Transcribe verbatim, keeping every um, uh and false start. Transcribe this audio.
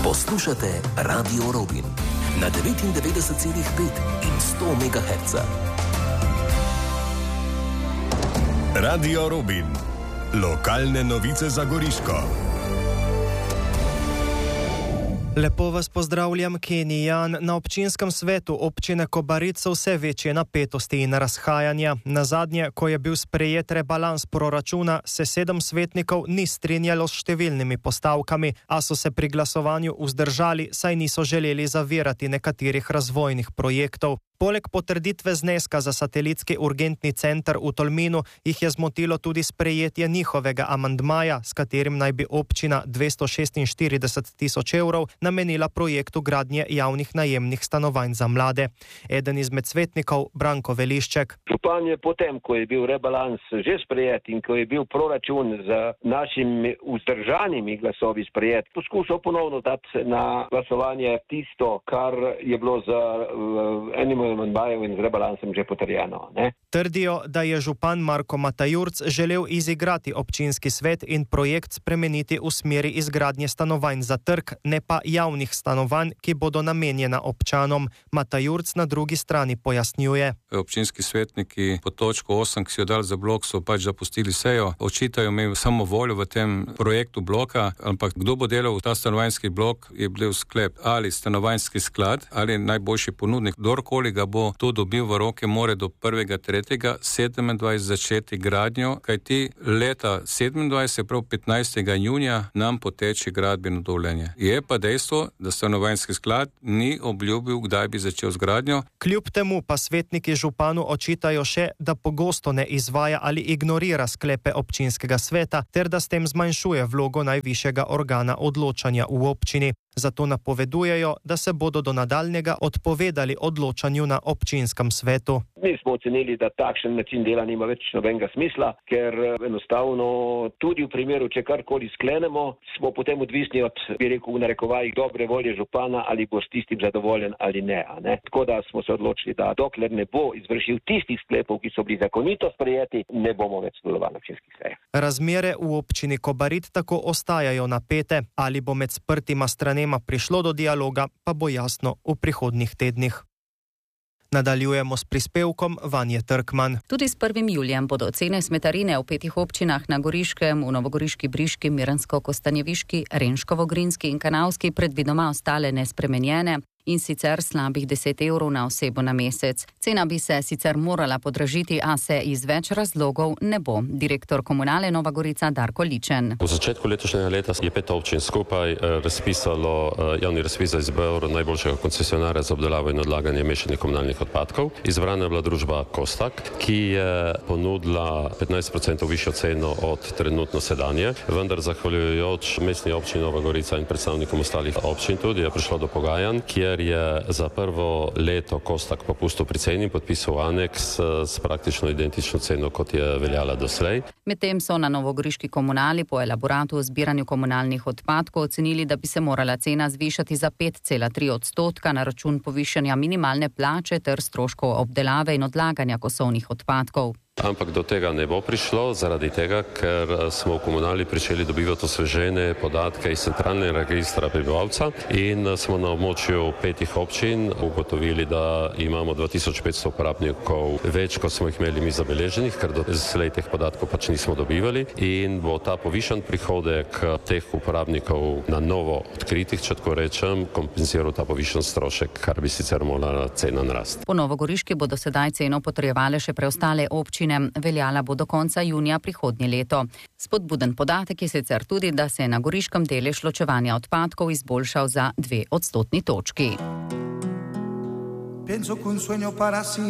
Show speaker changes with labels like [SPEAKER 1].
[SPEAKER 1] Poslušate Radio Robin na devetindevetdeset celih pet in sto megahertzov.
[SPEAKER 2] Radio Robin. Lokalne novice za Goriško.
[SPEAKER 3] Lepo vas pozdravljam, Kenijan. Na občinskem svetu občine Kobarid so vse večje napetosti in razhajanja. Nazadnje, ko je bil sprejet rebalans proračuna, se sedem svetnikov ni strinjalo s številnimi postavkami, a so se pri glasovanju vzdržali, saj niso želeli zavirati nekaterih razvojnih projektov. Poleg potrditve zneska za satelitski urgentni center v Tolminu jih je zmotilo tudi sprejetje njihovega amandmaja, s katerim naj bi občina dvesto šestinštirideset tisoč evrov namenila projektu gradnje javnih najemnih stanovanj za mlade. Eden izmed svetnikov, Branko Velišček.
[SPEAKER 4] Župan je potem, ko je bil rebalans že sprejet in ko je bil proračun z našimi vzdržanimi glasovi sprejet, poskušal ponovno dati na glasovanje tisto, kar je bilo za uh, enim amandmajev in z rebalansem že potrjeno. Ne?
[SPEAKER 3] Trdijo, da je župan Marko Matajurc želel izigrati občinski svet in projekt spremeniti v smeri izgradnje stanovanj za trg, ne pa javnih stanovanj, ki bodo namenjena občanom. Matajurc na drugi strani pojasnjuje.
[SPEAKER 5] Občinski svetniki po točko osem, ki so jo dali za blok, so pač zapustili sejo. Očitajo mi samo voljo v tem projektu bloka, ampak kdo bo delal v ta stanovanjski blok, je bil sklep ali stanovanjski sklad ali najboljši ponudnik. Kdorkoli ga bo to dobil v roke, more do prvega tretjega sedemindvajset začeti gradnjo, kajti leta sedemindvajset, prav petnajstega junija, nam poteče gradbeno dovoljenje. Je pa dejstvo, da stanovanjski sklad ni obljubil, kdaj bi začel z gradnjo.
[SPEAKER 3] Kljub temu pa svetniki županu očitajo še, da pogosto ne izvaja ali ignorira sklepe občinskega sveta, ter da s tem zmanjšuje vlogo najvišjega organa odločanja v občini. Zato napovedujejo, da se bodo do nadaljnjega odpovedali odločanju na občinskem svetu.
[SPEAKER 4] Mi smo ocenili, da takšen način dela nima več nobenega smisla, ker enostavno tudi v primeru, če karkoli sklenemo, smo potem odvisni od, bi rekel, v narekovajih dobre volje župana, ali bo s tistim zadovoljen ali ne, ne. Tako da smo se odločili, da dokler ne bo izvršil tistih sklepov, ki so bili zakonito sprejeti, ne bomo več sodelovali na občinskih sejah.
[SPEAKER 3] Razmere v občini Kobarid tako ostajajo napete. Ali bo med sprtima stranema prišlo do dialoga, pa bo jasno v prihodnjih tednih. Nadaljujemo s prispevkom Vanje Trkman.
[SPEAKER 6] Tudi s prvim julijem bodo cene smetarine v petih občinah na Goriškem, v Novogoriški, Briški, Miransko-Kostanjeviški, Renškovo-Grinski in Kanavski predvidoma ostale nespremenjene. In sicer slabih deset evrov na osebo na mesec. Cena bi se sicer morala podražiti, a se iz več razlogov ne bo. Direktor Komunale Nova Gorica Darko Ličen.
[SPEAKER 7] V začetku letošnjega leta je pet občin skupaj razpisalo javni razpis za izbor najboljšega koncesionarja za obdelavo in odlaganje mešanih komunalnih odpadkov. Izbrana je bila družba Kostak, ki je ponudila petnajst procentov višjo ceno od trenutno sedanje, vendar zahvaljujoč mestni občini Nova Gorica in predstavnikom ostalih občin tudi je prišlo do pogajanj, kjer je za prvo leto Kostak popustil pri ceni, podpisal aneks s praktično identično ceno, kot je veljala doslej.
[SPEAKER 6] Medtem so na Novogoriški komunali po elaboratu o zbiranju komunalnih odpadkov ocenili, da bi se morala cena zvišati za pet cela tri odstotka na račun povišanja minimalne plače ter stroškov obdelave in odlaganja kosovnih odpadkov.
[SPEAKER 7] Ampak do tega ne bo prišlo, zaradi tega, ker smo v komunali pričeli dobivati osvežene podatke iz centralnega registra prebivalca in smo na območju petih občin ugotovili, da imamo dva tisoč petsto uporabnikov več, kot smo jih imeli mi zabeleženih, ker do slej teh podatkov pač nismo dobivali in bo ta povišan prihodek teh uporabnikov na novo odkritih, če tako rečem, kompenziral ta povišan strošek, kar bi sicer morala cena narasti.
[SPEAKER 6] Po Novogoriški bodo sedaj ceno potrjevale še preostale občine. Veljala bo do konca junija prihodnje leto. Spodbuden podatek je sicer tudi, da se je na Goriškem delež ločevanja odpadkov izboljšal za dve odstotni točki.